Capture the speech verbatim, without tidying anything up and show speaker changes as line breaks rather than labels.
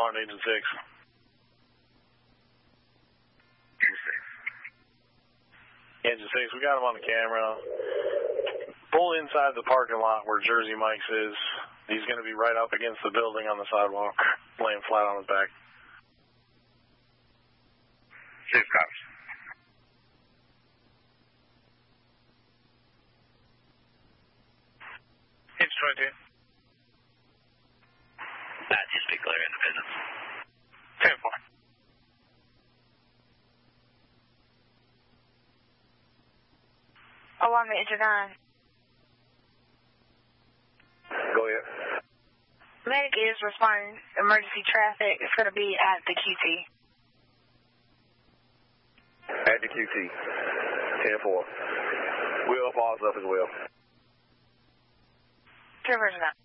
respond to Agent six. Agent six, we got him on the camera. Pull inside the parking lot where Jersey Mike's is. He's going to be right up against the building on the sidewalk, laying flat on his back.
Six cops.
Agent twenty-two.
That needs to be clear in the business.
ten four.
Alarm to Agent nine.
Go ahead.
Medic is responding. Emergency traffic. It's going to be at the Q T.
At the Q T. ten four. Will falls up as well.
Two version up.